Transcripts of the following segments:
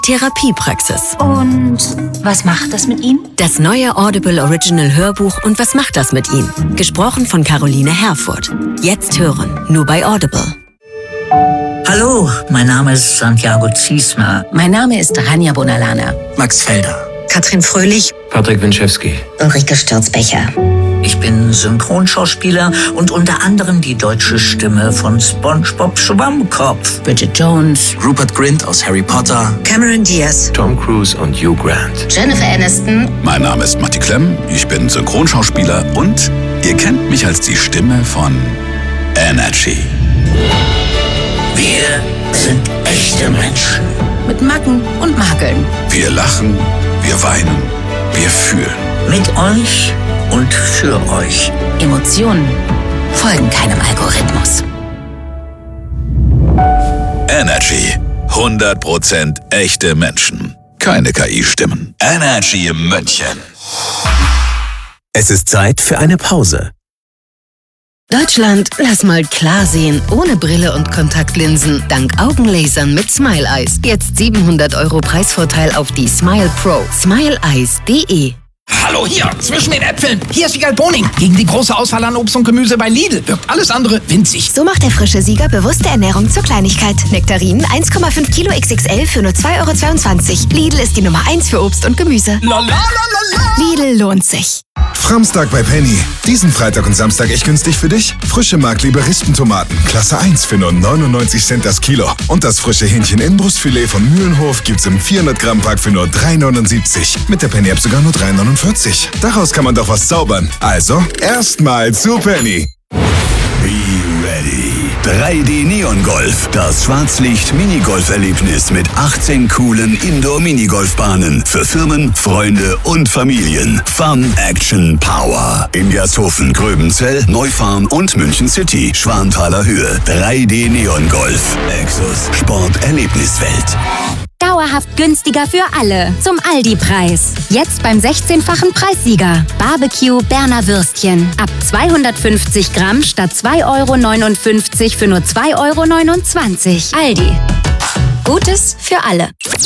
Therapiepraxis. Und was macht das mit ihm? Das neue Audible Original Hörbuch Und was macht das mit ihm? Gesprochen von Caroline Herfurth. Jetzt hören, nur bei Audible. Hallo, mein Name ist Santiago Ziesmer. Mein Name ist Rania Bonalana. Max Felder. Katrin Fröhlich. Patrick Winczewski. Ulrike Stürzbecher. Ich bin Synchronschauspieler und unter anderem die deutsche Stimme von SpongeBob Schwammkopf. Bridget Jones. Rupert Grint aus Harry Potter. Cameron Diaz. Tom Cruise und Hugh Grant. Jennifer Aniston. Mein Name ist Matti Klemm, ich bin Synchronschauspieler und ihr kennt mich als die Stimme von Energy. Wir sind echte Menschen. Mit Macken und Makeln. Wir lachen, wir weinen, wir fühlen. Mit euch und für euch. Emotionen folgen keinem Algorithmus. Energy. 100% echte Menschen. Keine KI-Stimmen. Energy München. Es ist Zeit für eine Pause. Deutschland, lass mal klar sehen, ohne Brille und Kontaktlinsen. Dank Augenlasern mit Smile Eyes. Jetzt 700 € Preisvorteil auf die Smile Pro. SmileEyes.de. Hallo hier, zwischen den Äpfeln. Hier ist Wiegald Boning. Gegen die große Auswahl an Obst und Gemüse bei Lidl wirkt alles andere winzig. So macht der frische Sieger bewusste Ernährung zur Kleinigkeit. Nektarinen 1,5 Kilo XXL für nur 2,22 €. Lidl ist die Nummer 1 für Obst und Gemüse. Lidl lohnt sich. Framstag bei Penny. Diesen Freitag und Samstag echt günstig für dich? Frische Mark-Liberistentomaten, Klasse 1 für nur 99 Cent das Kilo. Und das frische Hähnchen-Inbrustfilet von Mühlenhof gibt's im 400-Gramm-Pack für nur 3,79 €. Mit der Penny-App sogar nur 3,49 €. Daraus kann man doch was zaubern. Also, erstmal zu Penny. Be ready. 3D Neon Golf. Das Schwarzlicht-Minigolf-Erlebnis mit 18 coolen Indoor-Minigolfbahnen für Firmen, Freunde und Familien. Fun, Action, Power. In Gershofen, Gröbenzell, Neufahren und München City. Schwanthaler Höhe. 3D Neon Golf. Exos Sport-Erlebniswelt. Dauerhaft günstiger für alle. Zum Aldi-Preis. Jetzt beim 16-fachen Preissieger. Barbecue Berner Würstchen. Ab 250 Gramm statt 2,59 € für nur 2,29 €. Aldi. Gutes für alle.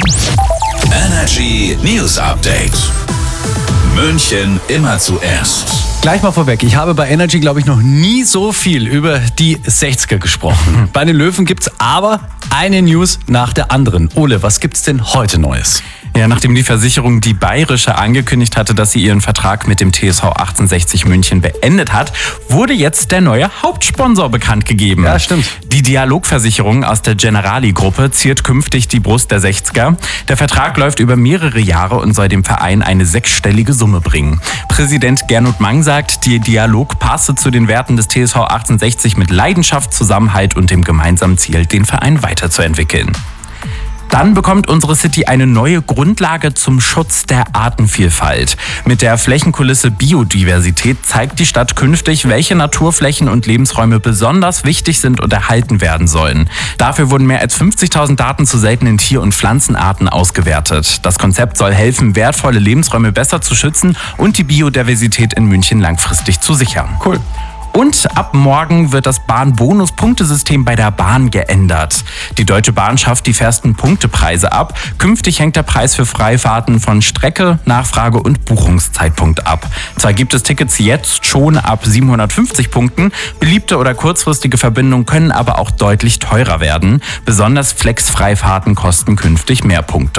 Energy News Update. München immer zuerst. Gleich mal vorweg, ich habe bei Energy, glaube ich, noch nie so viel über die 60er gesprochen. Bei den Löwen gibt's aber eine News nach der anderen. Ole, was gibt's denn heute Neues? Ja, nachdem die Versicherung Die Bayerische angekündigt hatte, dass sie ihren Vertrag mit dem TSV 1860 München beendet hat, wurde jetzt der neue Hauptsponsor bekannt gegeben. Ja, stimmt. Die Dialogversicherung aus der Generali-Gruppe ziert künftig die Brust der 60er. Der Vertrag läuft über mehrere Jahre und soll dem Verein eine sechsstellige Summe bringen. Präsident Gernot Mang sagt, die Dialog passe zu den Werten des TSV 1860 mit Leidenschaft, Zusammenhalt und dem gemeinsamen Ziel, den Verein weiterzuentwickeln. Dann bekommt unsere City eine neue Grundlage zum Schutz der Artenvielfalt. Mit der Flächenkulisse Biodiversität zeigt die Stadt künftig, welche Naturflächen und Lebensräume besonders wichtig sind und erhalten werden sollen. Dafür wurden mehr als 50.000 Daten zu seltenen Tier- und Pflanzenarten ausgewertet. Das Konzept soll helfen, wertvolle Lebensräume besser zu schützen und die Biodiversität in München langfristig zu sichern. Cool. Und ab morgen wird das Bahn-Bonus-Punktesystem bei der Bahn geändert. Die Deutsche Bahn schafft die festen Punktepreise ab. Künftig hängt der Preis für Freifahrten von Strecke, Nachfrage und Buchungszeitpunkt ab. Zwar gibt es Tickets jetzt schon ab 750 Punkten, beliebte oder kurzfristige Verbindungen können aber auch deutlich teurer werden. Besonders Flex-Freifahrten kosten künftig mehr Punkte.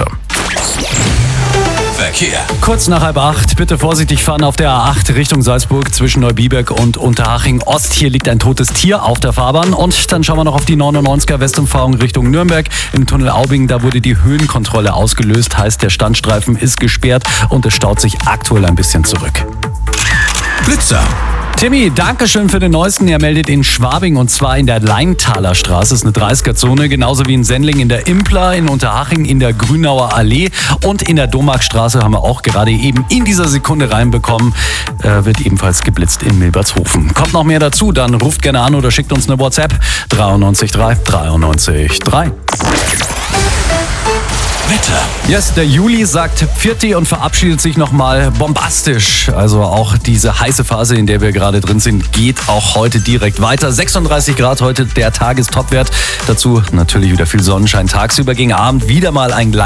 Verkehr. Kurz nach 7:30, bitte vorsichtig fahren auf der A8 Richtung Salzburg zwischen Neubiberg und Unterhaching Ost. Hier liegt ein totes Tier auf der Fahrbahn. Und dann schauen wir noch auf die 99er Westumfahrung Richtung Nürnberg. Im Tunnel Aubing, da wurde die Höhenkontrolle ausgelöst. Heißt, der Standstreifen ist gesperrt und es staut sich aktuell ein bisschen zurück. Blitzer. Timmy, Dankeschön für den Neuesten. Er meldet in Schwabing und zwar in der Leintaler Straße. Das ist eine 30er-Zone, genauso wie in Sendling in der Impler, in Unterhaching in der Grünauer Allee und in der Domarkstraße haben wir auch gerade eben in dieser Sekunde reinbekommen. Wird ebenfalls geblitzt in Milbertshofen. Kommt noch mehr dazu, dann ruft gerne an oder schickt uns eine WhatsApp 93 3. Wetter. Yes, der Juli sagt Pfirti und verabschiedet sich nochmal bombastisch. Also auch diese heiße Phase, in der wir gerade drin sind, geht auch heute direkt weiter. 36 Grad heute der Tagestopwert. Dazu natürlich wieder viel Sonnenschein tagsüber, gegen Abend wieder mal ein